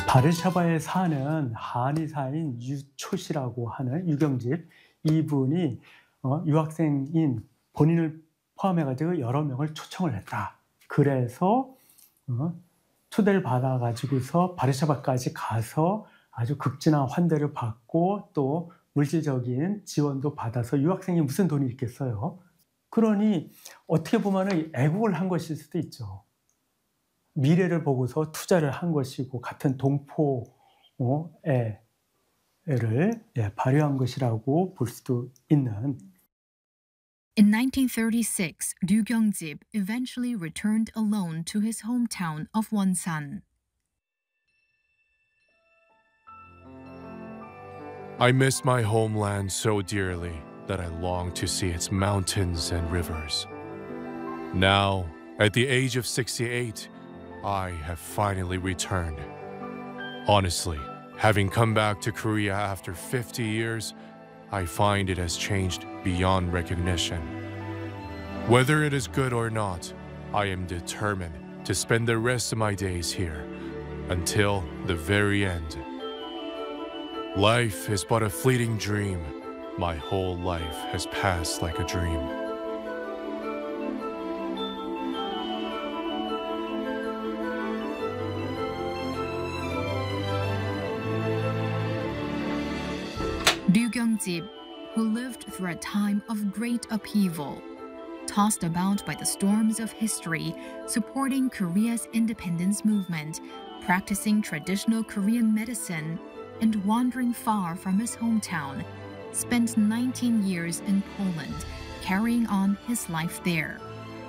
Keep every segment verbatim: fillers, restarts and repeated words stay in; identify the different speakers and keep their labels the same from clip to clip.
Speaker 1: 바르샤바에 사는 한의사인 유초시라고 하는 유경집, 이분이 어, 유학생인 본인을 포함해가지고 여러 명을 초청을 했다. 그래서 어, 초대를 받아가지고서 바르샤바까지 가서 아주 극진한 환대를 받고 또 물질적인 지원도 받아서 유학생이 무슨 돈이 있겠어요. 그러니 어떻게 보면 애국을 한 것일 수도 있죠. 미래를 보고서 투자를 한 것이고 같은 동포애를 발휘한 것이라고 볼 수도 있는.
Speaker 2: In nineteen thirty-six, Ryu Gyeongjib eventually returned alone to his hometown of Wonsan.
Speaker 3: I miss my homeland so dearly that I long to see its mountains and rivers. Now, at the age of sixty-eight, I have finally returned. Honestly, having come back to Korea after fifty years, I find it has changed beyond recognition. Whether it is good or not, I am determined to spend the rest of my days here until the very end. Life is but a fleeting dream. My whole life has passed like a dream.
Speaker 2: Ryu Gyeongjib, who lived through a time of great upheaval, tossed about by the storms of history, supporting Korea's independence movement, practicing traditional Korean medicine, and wandering far from his hometown, spent nineteen years in Poland, carrying on his life there.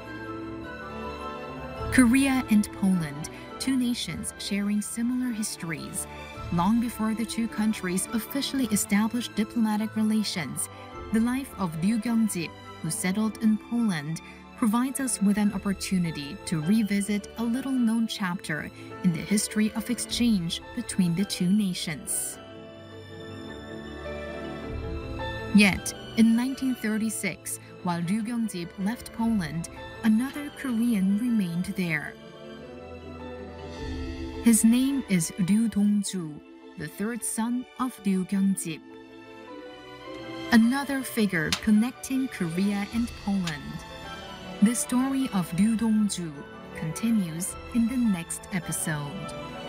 Speaker 2: Korea and Poland, two nations sharing similar histories, long before the two countries officially established diplomatic relations, the life of Ryu Gyeongjib, who settled in Poland, provides us with an opportunity to revisit a little-known chapter in the history of exchange between the two nations. Yet, in nineteen thirty-six, while Ryu Gyeongjib left Poland, another Korean remained there. His name is Ryu Dongju, the third son of Ryu Gyeongjib. Another figure connecting Korea and Poland. The story of Ryu Dongju continues in the next episode.